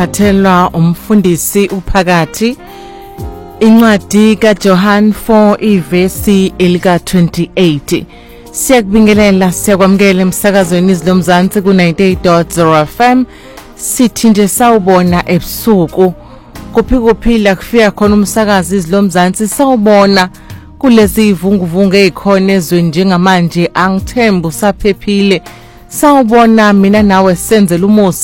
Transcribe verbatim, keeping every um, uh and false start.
athelwa umfundisi uphakathi incwadi kaJohn four ivesi elika twenty-eight. Siyakubingelela siyakwamukela emsakazweni izilomzansi ku ninety-eight point zero F M. Sithi nje sawubona ebusuku kuphi kuphila kufika khona umsakazi izilomzansi sawubona kulezi ivunguvungu ezikhona ezweni njengamanje angithemba usaphephile. Sawubona mina nawe senzele umusa